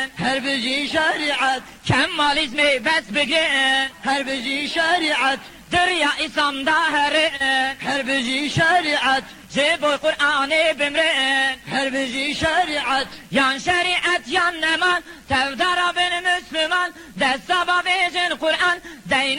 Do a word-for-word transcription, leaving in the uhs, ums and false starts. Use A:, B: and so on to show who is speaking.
A: هربجي شريعت
B: Kemalizmi besbigin
A: هربجي شريعت
B: Derya İslam'da herin
A: هربجي شريعت
B: Ziboy Kur'an'ı bimrin
A: هربجي شريعت
B: Yan şeriat yan neman Tevdara